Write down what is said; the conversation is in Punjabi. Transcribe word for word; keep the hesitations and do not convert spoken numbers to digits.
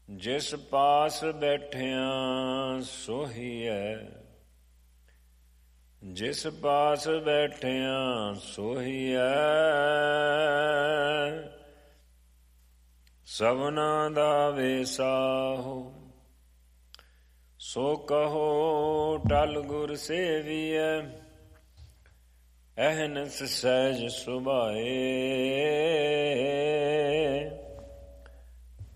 ਜਿਸ ਪਾਸ ਬੈਠਿਆਂ ਸੋਹੀਐ, ਜਿਸ ਪਾਸ ਬੈਠਿਆਂ ਸੋਹੀਐ, ਸਭਨਾ ਦਾ ਵੇਸਾਹੋ। ਸੋ ਕਹੋ ਟਲ ਗੁਰ ਸੇਵੀਐ, ਅਹਨਸ ਸਹਿਜ ਸੁਭਾਏ।